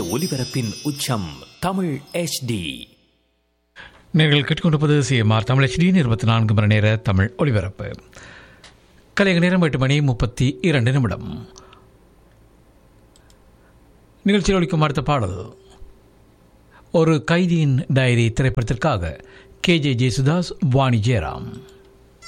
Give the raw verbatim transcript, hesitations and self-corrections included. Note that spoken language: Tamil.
ஒலிபரப்பின் உச்சம் தமிழ் எச் டி. நீங்கள் கேட்டுக்கொண்டிருப்பது சிஎம்ஆர் தமிழ் எச் டி இருபத்தி நான்கு மணி நேர தமிழ் ஒலிபரப்பு. கலைஞர் நேரம் எட்டு மணி முப்பத்தி இரண்டு நிமிடம். நிகழ்ச்சியில் ஒலிக்கும் அடுத்த பாடல் ஒரு கைதியின் டைரி திரைப்படத்திற்காக கே ஜே ஜேசுதாஸ், வாணி ஜெயராம்.